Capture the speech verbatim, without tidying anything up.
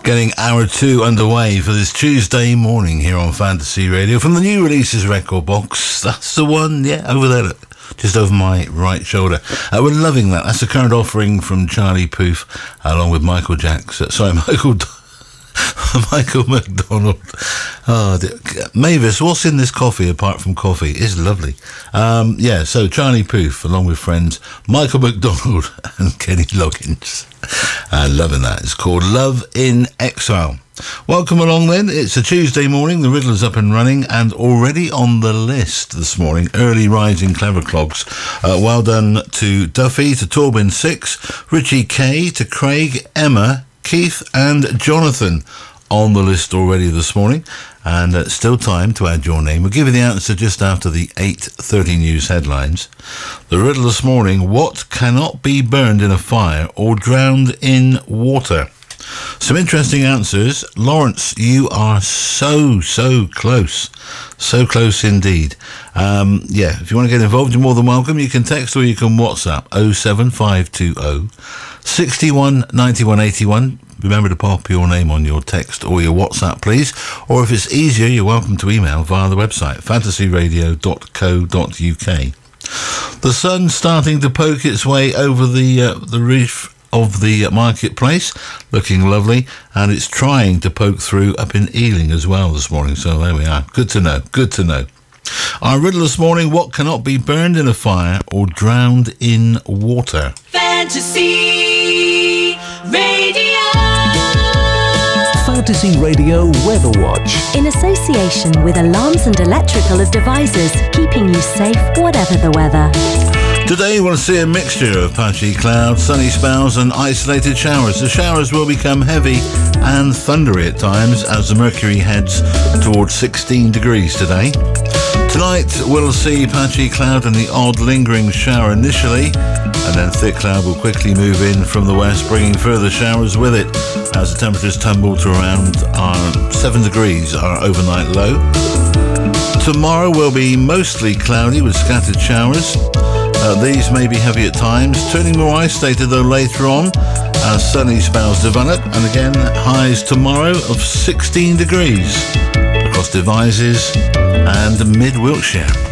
Getting hour two underway for this Tuesday morning here on Fantasy Radio from the new releases record box. That's the one, yeah, over there, look, just over my right shoulder. Uh, we're loving that. That's the current offering from Charlie Puth, along with Michael Jackson. Sorry, Michael. Michael McDonald. Oh, dear. Mavis, what's in this coffee apart from coffee? It's lovely. Um, yeah, so Charlie Puth, along with friends Michael McDonald and Kenny Loggins. Uh, loving that. It's called Love in Exile. Welcome along then. It's a Tuesday morning. The Riddler's up and running and already on the list this morning. Early rising clever clogs. Uh, well done to Duffy, to Torbin Six, Richie K, to Craig, Emma, Keith and Jonathan on the list already this morning, and uh, still time to add your name. We'll give you the answer just after the eight thirty news headlines. The riddle this morning: what cannot be burned in a fire or drowned in water? Some interesting answers. Lawrence, you are so, so close. So close indeed. Um, yeah, if you want to get involved, you're more than welcome. You can text or you can WhatsApp oh seven five two oh, six one, nine one eight one. Remember to pop your name on your text or your WhatsApp, please. Or if it's easier, you're welcome to email via the website, fantasy radio dot co dot uk. The sun's starting to poke its way over the uh, the roof of the marketplace, looking lovely, and it's trying to poke through up in Ealing as well this morning, so there we are. Good to know, good to know. Our riddle this morning: what cannot be burned in a fire or drowned in water? Fantasy Radio. Fantasy Radio Weather Watch. In association with Alarms and Electrical Devices, keeping you safe whatever the weather. Today we'll see a mixture of patchy clouds, sunny spells and isolated showers. The showers will become heavy and thundery at times as the mercury heads towards sixteen degrees today. Tonight we'll see patchy cloud and the odd lingering shower initially, and then thick cloud will quickly move in from the west, bringing further showers with it as the temperatures tumble to around our seven degrees, our overnight low. Tomorrow will be mostly cloudy with scattered showers. Uh, these may be heavy at times, turning more isolated though later on as sunny spells develop, and again highs tomorrow of sixteen degrees across Devizes and mid Wiltshire.